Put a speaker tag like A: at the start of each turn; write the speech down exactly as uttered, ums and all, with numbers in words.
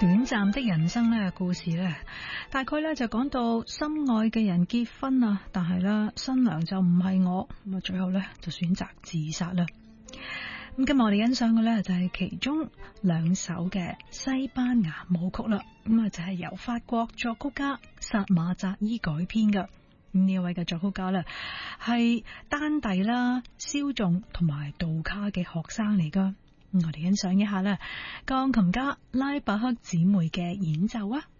A: 短暫的人生咧，故事咧，大概咧就講到心愛嘅人結婚啊，但係咧新娘就唔係我，咁啊最後咧就選擇自殺啦。咁今日我哋欣賞嘅咧就係其中兩首嘅西班牙舞曲啦，咁啊就係由法國作曲家薩馬扎伊改編嘅。呢一位嘅作曲家咧係丹蒂啦、蕭仲同埋杜卡嘅學生嚟噶。我哋欣賞一下咧，鋼琴家拉伯克姊妹嘅演奏啊！